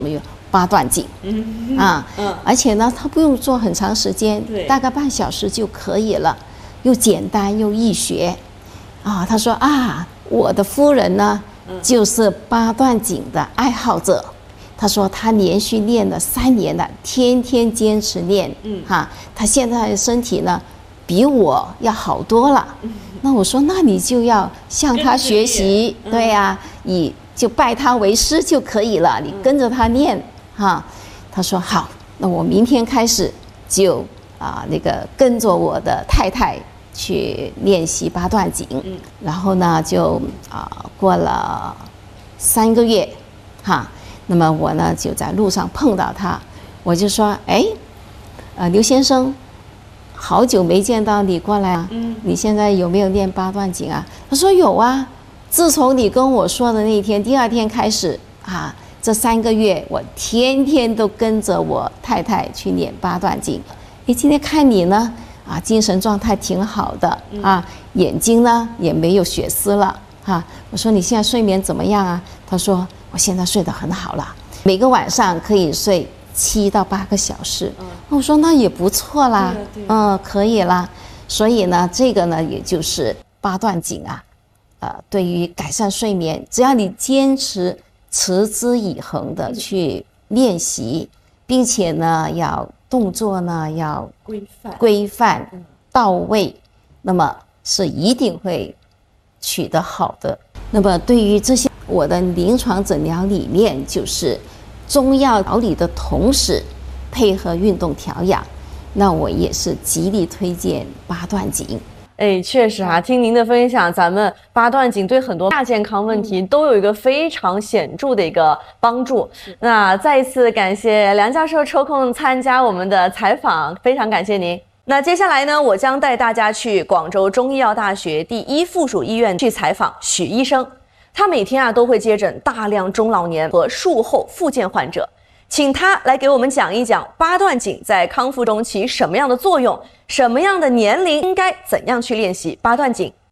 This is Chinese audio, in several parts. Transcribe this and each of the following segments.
没有八段锦而且呢，它不用做很长时间，大概半小时就可以了，又简单又易学他说我的夫人呢就是八段锦的爱好者。他说他连续练了3年了，天天坚持练他现在的身体呢比我要好多了那我说那你就要向他学习对呀就拜他为师就可以了，你跟着他练他说好，那我明天开始就跟着我的太太去练习八段锦然后呢就过了3个月那么我呢就在路上碰到他，我就说刘先生，好久没见到你过来你现在有没有练八段锦啊？他说有啊，自从你跟我说的那一天，第2天开始这3个月我天天都跟着我太太去练八段锦。今天看你呢精神状态挺好的眼睛呢也没有血丝了我说你现在睡眠怎么样啊？他说我现在睡得很好了，每个晚上可以睡7到8个小时我说那也不错啦可以啦。所以呢这个呢也就是八段锦对于改善睡眠，只要你坚持持之以恒的去练习并且呢要动作呢要规范到位那么是一定会取得好的。那么对于这些，我的临床诊疗理念就是中药调理的同时配合运动调养，那我也是极力推荐八段锦。 确实听您的分享，咱们八段锦对很多亚健康问题都有一个非常显著的一个帮助。那再一次感谢梁教授抽空参加我们的采访，非常感谢您。那接下来呢，我将带大家去广州中医药大学第1附属医院去采访许医生。他每天都会接诊大量中老年和术后复健患者，请他来给我们讲一讲八段锦在康复中起什么样的作用，什么样的年龄应该怎样去练习八段锦。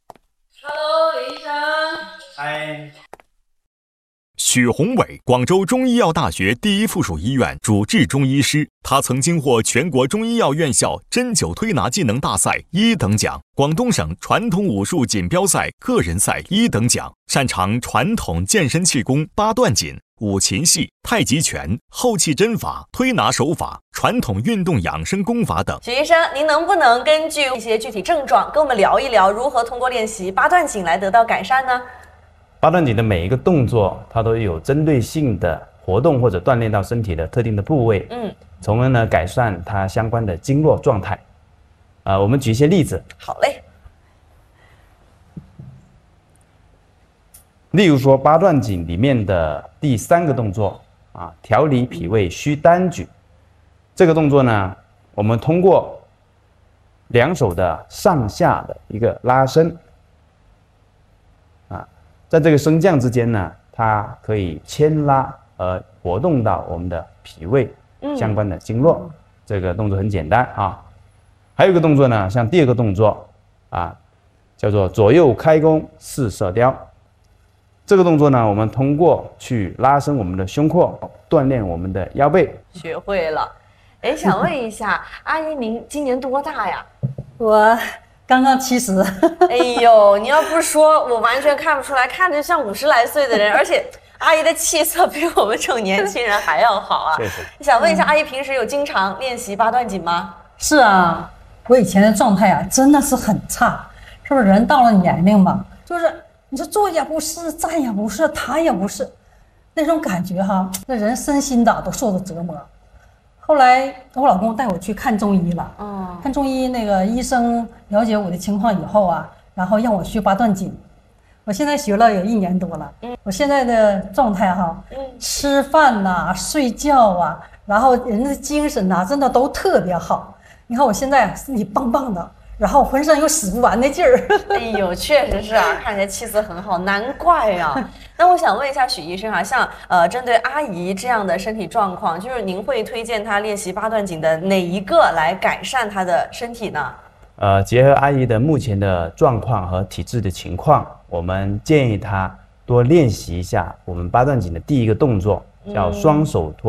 Hello， 李医生。 嗨。 许宏伟，广州中医药大学第1附属医院主治中医师，他曾经获全国中医药院校针灸推拿技能大赛1等奖，广东省传统武术锦标赛个人赛1等奖，擅长传统健身气功、八段锦、五禽戏、太极拳、后气针法、推拿手法、传统运动养生功法等。 许医生，您能不能根据一些具体症状跟我们聊一聊，如何通过练习八段锦来得到改善呢？ 八段锦的每一个动作，它都有针对性的活动或者锻炼到身体的特定的部位，从而呢改善它相关的经络状态。我们举一些例子。 好嘞。 例如说八段锦里面的第3个动作调理脾胃虚单举，这个动作呢，我们通过2手的上下的一个拉伸在这个升降之间呢，它可以牵拉而活动到我们的脾胃相关的经络。这个动作很简单还有一个动作呢，像第2个动作叫做左右开弓四射雕。这个动作呢，我们通过去拉伸我们的胸廓，锻炼我们的腰背。 学会了。想问一下阿姨，您今年多大呀？ 我刚刚70。 哎呦，你要不说我完全看不出来，看着像50来岁的人，而且阿姨的气色比我们这种年轻人还要好啊。想问一下阿姨，平时有经常练习八段锦吗？ 是啊，我以前的状态真的是很差，是不是？人到了年龄嘛，就是你说坐也不是，站也不是，躺也不是，那种感觉那人身心的都受到折磨。后来我老公带我去看中医了，看中医那个医生了解我的情况以后然后让我学八段锦。我现在学了有1年多了，我现在的状态吃饭睡觉然后人的精神真的都特别好。你看我现在身体棒棒的，然后浑身有使不完的劲儿。 哎呦，确实是看起来气色很好，难怪那我想问一下许医生像针对阿姨这样的身体状况，就是您会推荐她练习八段锦的哪一个来改善她的身体呢？ 结合阿姨的目前的状况和体质的情况，我们建议她多练习一下我们八段锦的第1个动作叫双手托。